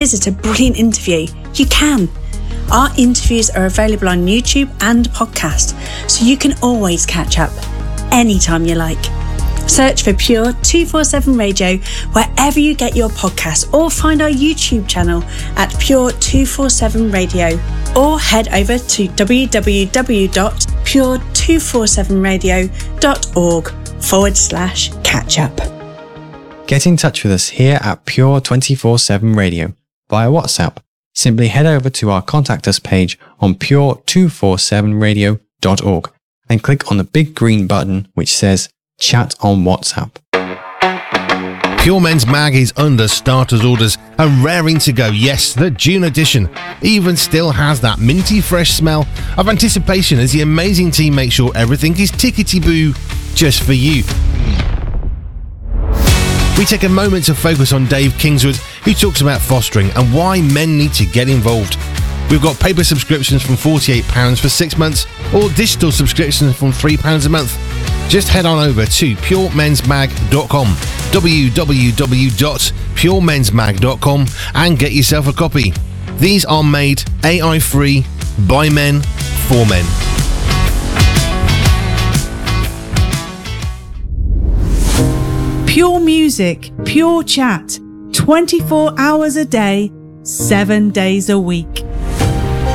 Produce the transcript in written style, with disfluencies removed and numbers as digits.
visit a brilliant interview, you can. Our interviews are available on YouTube and podcast, so you can always catch up anytime you like. Search for Pure 247 Radio wherever you get your podcasts, or find our YouTube channel at Pure 247 Radio, or head over to www.pure247radio.org/catch up. Get in touch with us here at Pure 247 Radio via WhatsApp. Simply head over to our Contact Us page on pure247radio.org and click on the big green button which says Chat on WhatsApp. Pure Men's Mag is under starters orders and raring to go. Yes, the June edition even still has that minty fresh smell of anticipation as the amazing team make sure everything is tickety-boo just for you. We take a moment to focus on Dave Kingswood, who talks about fostering and why men need to get involved. We've got paper subscriptions from £48 for 6 months, or digital subscriptions from £3 a month. Just head on over to puremensmag.com, www.puremensmag.com, and get yourself a copy. These are made AI-free by men for men. Pure music, pure chat, 24 hours a day, 7 days a week.